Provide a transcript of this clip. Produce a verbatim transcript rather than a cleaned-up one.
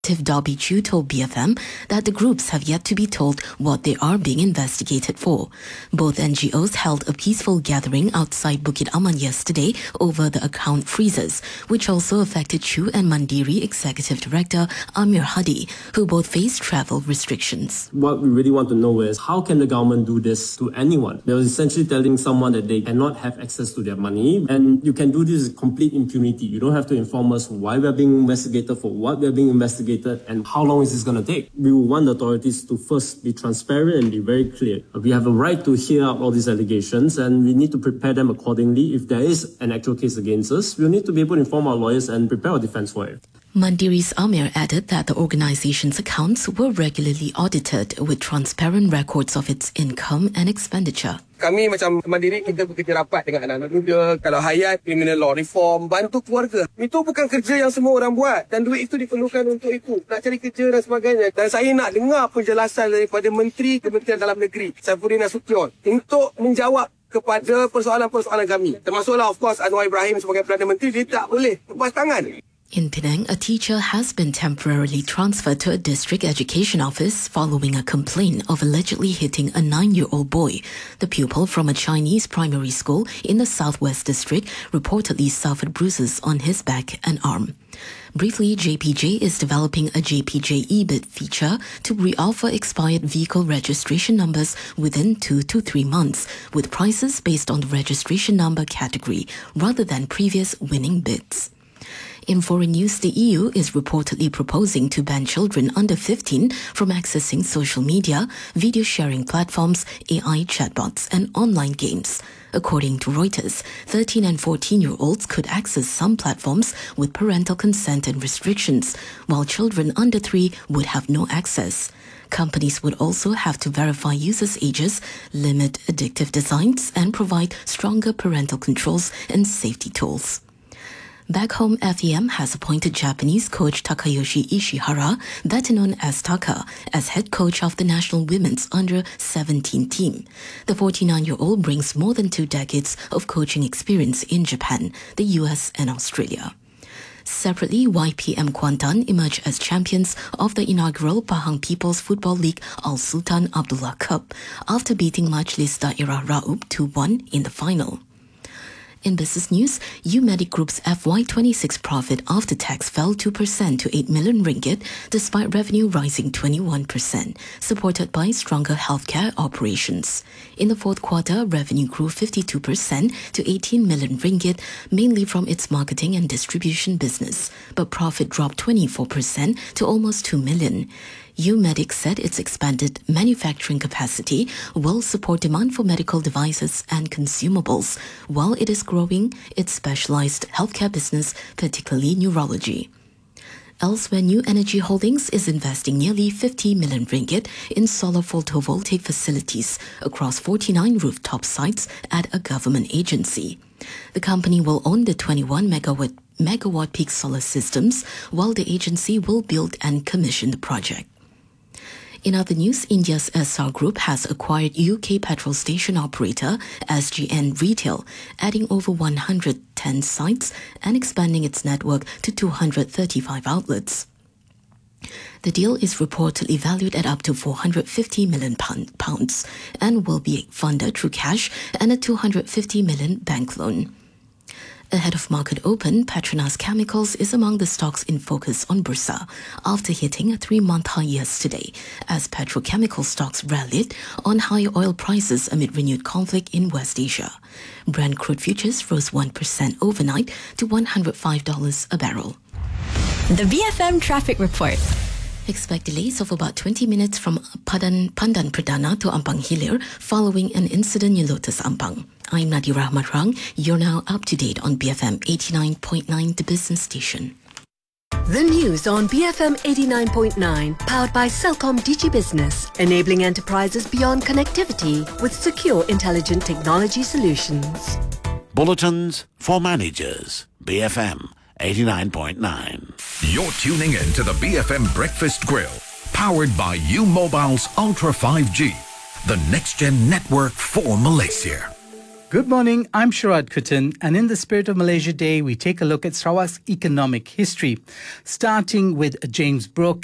Darby Chu told B F M that the groups have yet to be told what they are being investigated for. Both N G Os held a peaceful gathering outside Bukit Aman yesterday over the account freezes, which also affected Chu and Mandiri Executive Director Amir Hadi, who both face travel restrictions. What we really want to know is how can the government do this to anyone? They were essentially telling someone that they cannot have access to their money, and you can do this with complete impunity. You don't have to inform us why we are being investigated, for what we are being investigated, and how long is this going to take. We will want the authorities to first be transparent and be very clear. We have a right to hear out all these allegations, and we need to prepare them accordingly. If there is an actual case against us, we'll need to be able to inform our lawyers and prepare our defense for it. Mandiri's Amir added that the organization's accounts were regularly audited with transparent records of its income and expenditure. Kami macam Mandiri, kita bekerja rapat dengan anak-anak muda. Kalau Hayat, criminal law reform, bantu keluarga. Itu bukan kerja yang semua orang buat. Dan duit itu diperlukan untuk itu. Nak cari kerja dan sebagainya. Dan saya nak dengar penjelasan daripada Menteri Kementerian Dalam Negeri, Saifuddin Nasution, untuk menjawab kepada persoalan-persoalan kami. Termasuklah, of course, Anwar Ibrahim sebagai Perdana Menteri, dia tak boleh lepas tangan. In Penang, a teacher has been temporarily transferred to a district education office following a complaint of allegedly hitting a nine-year-old boy. The pupil from a Chinese primary school in the Southwest District reportedly suffered bruises on his back and arm. Briefly, J P J is developing a J P J e-bid feature to re-offer expired vehicle registration numbers within two to three months, with prices based on the registration number category rather than previous winning bids. In foreign news, the E U is reportedly proposing to ban children under fifteen from accessing social media, video sharing platforms, A I chatbots, and online games. According to Reuters, thirteen and fourteen-year-olds could access some platforms with parental consent and restrictions, while children under three would have no access. Companies would also have to verify users' ages, limit addictive designs, and provide stronger parental controls and safety tools. Back home, F E M has appointed Japanese coach Takayoshi Ishihara, better known as Taka, as head coach of the national women's under seventeen team. The forty-nine-year-old brings more than two decades of coaching experience in Japan, the U S, and Australia. Separately, Y P M Kuantan emerged as champions of the inaugural Pahang People's Football League Al Sultan Abdullah Cup after beating Majlis Daerah Raub two one in the final. In business news, U-Medic Group's F Y twenty-six profit after tax fell two percent to eight million ringgit despite revenue rising twenty-one percent, supported by stronger healthcare operations. In the fourth quarter, revenue grew fifty-two percent to eighteen million ringgit, mainly from its marketing and distribution business, but profit dropped twenty-four percent to almost two million. U-Medic said its expanded manufacturing capacity will support demand for medical devices and consumables, while it is growing its specialized healthcare business, particularly neurology. Elsewhere, New Energy Holdings is investing nearly fifty million ringgit in solar photovoltaic facilities across forty-nine rooftop sites at a government agency. The company will own the twenty-one megawatt, megawatt peak solar systems, while the agency will build and commission the project. In other news, India's S R Group has acquired U K petrol station operator S G N Retail, adding over one hundred ten sites and expanding its network to two hundred thirty-five outlets. The deal is reportedly valued at up to four hundred fifty million pounds and will be funded through cash and a two hundred fifty million bank loan. Ahead of market open, Petronas Chemicals is among the stocks in focus on Bursa after hitting a three-month high yesterday, as petrochemical stocks rallied on higher oil prices amid renewed conflict in West Asia. Brent crude futures rose one percent overnight to one hundred five dollars a barrel. The B F M Traffic Report. Expect delays of about twenty minutes from Padan, Pandan Perdana to Ampang Hilir following an incident in Lotus Ampang. I'm Nadira Matrang. You're now up to date on B F M eighty-nine point nine, the business station. The news on B F M eighty-nine point nine, powered by Celcom Digi Business, enabling enterprises beyond connectivity with secure, intelligent technology solutions. Bulletins for managers. B F M eighty-nine point nine. You're tuning in to the B F M Breakfast Grill, powered by U-Mobile's Ultra five G, the next-gen network for Malaysia. Good morning, I'm Sharad Kuttan, and in the spirit of Malaysia Day, we take a look at Sarawak's economic history, starting with James Brooke